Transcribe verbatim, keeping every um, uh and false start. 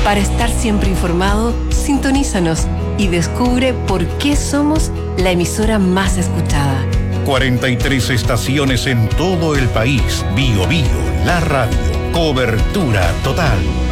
Para estar siempre informado, sintonízanos y descubre por qué somos la emisora más escuchada. cuarenta y tres estaciones en todo el país. Bio Bio, la radio. Cobertura total.